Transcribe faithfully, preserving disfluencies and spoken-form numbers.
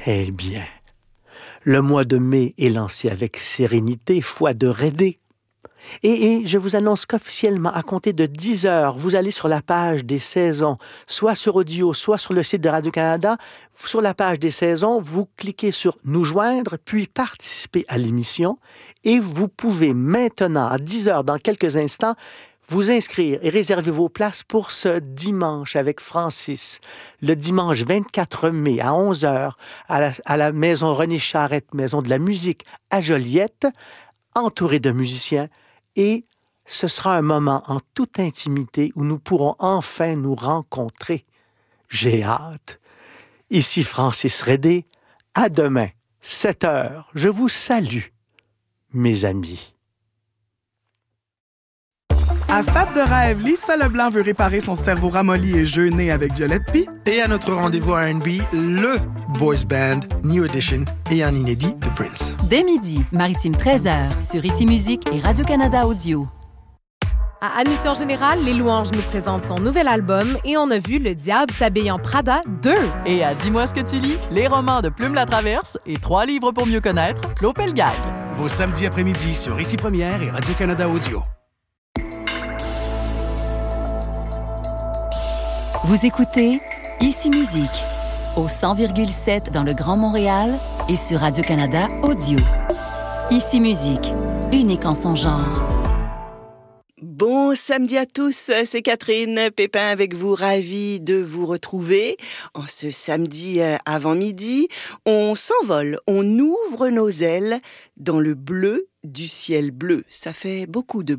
Eh bien, le mois de mai est lancé avec sérénité, foi de raider. Et, et je vous annonce qu'officiellement, à compter de dix heures, vous allez sur la page des saisons, soit sur audio, soit sur le site de Radio-Canada. Sur la page des saisons, vous cliquez sur « Nous joindre », puis « Participer à l'émission » et vous pouvez maintenant, à dix heures, dans quelques instants, vous inscrire et réserver vos places pour ce dimanche avec Francis, le dimanche vingt-quatre mai à onze heures à la, à la Maison René Charette, Maison de la musique à Joliette, entouré de musiciens. Et ce sera un moment en toute intimité où nous pourrons enfin nous rencontrer. J'ai hâte. Ici Francis Redé. À demain, sept heures. Je vous salue, mes amis. À Fab de rêve, Lisa Leblanc veut réparer son cerveau ramolli et jeûner avec Violette P. Et à notre rendez-vous R and B, le Boys Band New Edition et un inédit de Prince. Dès midi, Maritime treize heures, sur Ici Musique et Radio-Canada Audio. À Admission Générale, Les Louanges nous présentent son nouvel album et on a vu Le Diable s'habille en Prada deux. Et à Dis-moi ce que tu lis, les romans de Plume la Traverse et trois livres pour mieux connaître, Claude Pelgag. Vos samedis après-midi sur Ici Première et Radio-Canada Audio. Vous écoutez Ici Musique, au cent virgule sept dans le Grand Montréal et sur Radio-Canada Audio. Ici Musique, unique en son genre. Bon samedi à tous, c'est Catherine Pépin avec vous, ravie de vous retrouver. En ce samedi avant-midi, on s'envole, on ouvre nos ailes dans le bleu du ciel bleu. Ça fait beaucoup de